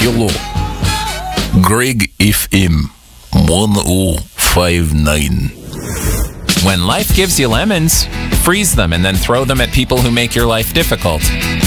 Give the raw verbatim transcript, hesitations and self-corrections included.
Hello. Greg F M one oh five nine. When life gives you lemons, freeze them and then throw them at people who make your life difficult.